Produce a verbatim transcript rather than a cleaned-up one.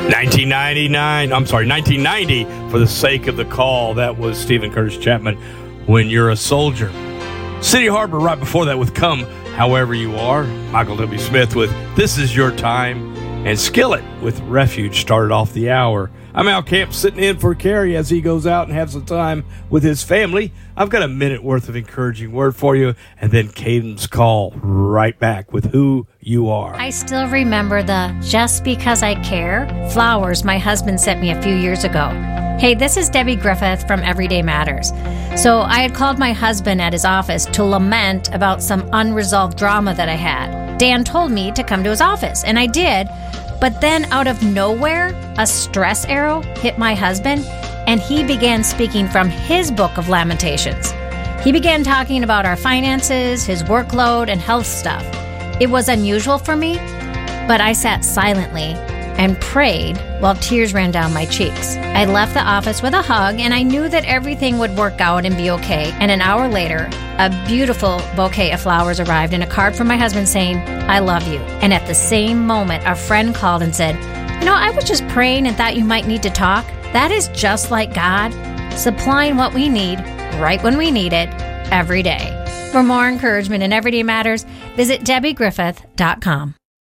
nineteen ninety-nine, I'm sorry, nineteen ninety, For the Sake of the Call. That was Stephen Curtis Chapman, When You're a Soldier. City Harbor right before that with Come However You Are. Michael W. Smith with This Is Your Time. And Skillet with Refuge started off the hour. I'm Al Camp sitting in for Kerry as he goes out and has some time with his family. I've got a minute worth of encouraging word for you, and then Caden's call right back with Who You Are. I still remember the Just Because I Care flowers my husband sent me a few years ago. Hey, this is Debbie Griffith from Everyday Matters. So I had called my husband at his office to lament about some unresolved drama that I had. Dan told me to come to his office, and I did. But then out of nowhere, a stress arrow hit my husband, and he began speaking from his book of Lamentations. He began talking about our finances, his workload, and health stuff. It was unusual for me, but I sat silently and prayed while tears ran down my cheeks. I left the office with a hug, and I knew that everything would work out and be okay. And an hour later, a beautiful bouquet of flowers arrived and a card from my husband saying, I love you. And at the same moment, a friend called and said, you know, I was just praying and thought you might need to talk. That is just like God, supplying what we need right when we need it every day. For more encouragement in Everyday Matters, visit Debbie Griffith dot com.